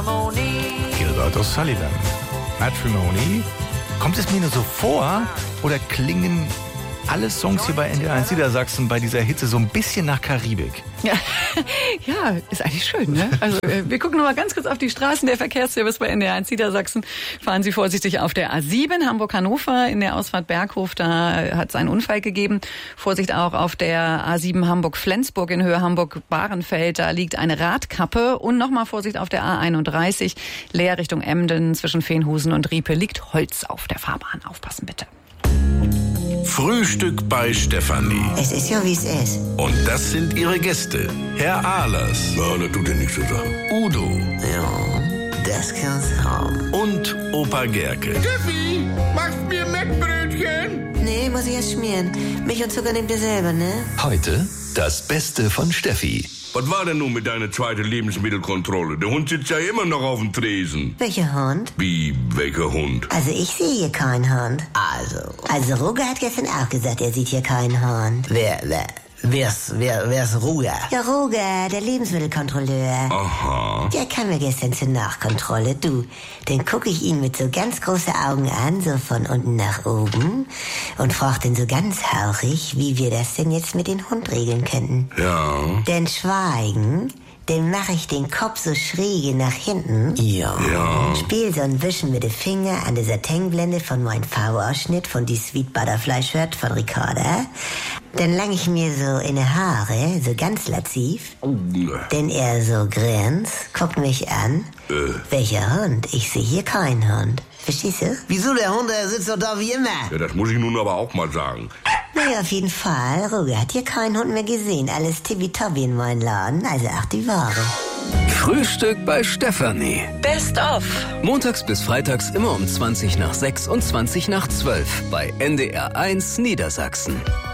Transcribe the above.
Gilbert O'Sullivan. Matrimony. Kommt es mir nur so vor oder klingen alle Songs hier bei NDR 1 Niedersachsen bei dieser Hitze so ein bisschen nach Karibik? Ja, ist eigentlich schön, ne? Also wir gucken noch mal ganz kurz auf die Straßen. Der Verkehrsservice bei NDR 1 Niedersachsen. Fahren Sie vorsichtig auf der A7 Hamburg-Hannover in der Ausfahrt Berghof. Da hat es einen Unfall gegeben. Vorsicht auch auf der A7 Hamburg-Flensburg in Höhe Hamburg-Bahrenfeld. Da liegt eine Radkappe. Und nochmal Vorsicht auf der A31 Leer Richtung Emden zwischen Veenhusen und Riepe liegt Holz auf der Fahrbahn. Aufpassen bitte. Frühstück bei Stefanie. Es ist ja, wie es ist. Und das sind ihre Gäste. Herr Ahlers. Ja, das tut dir nichts zu sagen. Udo. Ja, das kann's haben. Und Opa Gerke. Steffi, machst mir Mettbrötchen? Nee, muss ich erst schmieren. Milch und Zucker nehmt ihr selber, ne? Heute das Beste von Steffi. Was war denn nun mit deiner zweiten Lebensmittelkontrolle? Der Hund sitzt ja immer noch auf dem Tresen. Welcher Hund? Wie, welcher Hund? Also ich sehe hier keinen Hund. Also Roger hat gestern auch gesagt, er sieht hier keinen Hund. Wer ist Roger? Ja, Roger, der Lebensmittelkontrolleur. Aha. Der kam mir gestern zur Nachkontrolle. Du, dann gucke ich ihn mit so ganz großen Augen an, so von unten nach oben. Und frag ihn so ganz hauchig, wie wir das denn jetzt mit dem Hund regeln könnten. Ja. Denn schweigen, dann mache ich den Kopf so schräge nach hinten. Ja. Spiel so ein Wischen mit dem Finger an der Satinblende von meinem V-Ausschnitt von die Sweet Butterfly Shirt von Ricarda. Dann lang ich mir so in die Haare, so ganz laziv. Denn er so grinst, guckt mich an. Welcher Hund? Ich sehe hier keinen Hund. Verstehst du? Wieso, der Hund, der sitzt doch da wie immer. Ja, das muss ich nun aber auch mal sagen. Naja, auf jeden Fall. Roger hat hier keinen Hund mehr gesehen. Alles tippitoppi in meinem Laden. Also ach, die Ware. Frühstück bei Stefanie. Best of. Montags bis freitags immer um 20 nach 6 und 20 nach 12 bei NDR 1 Niedersachsen.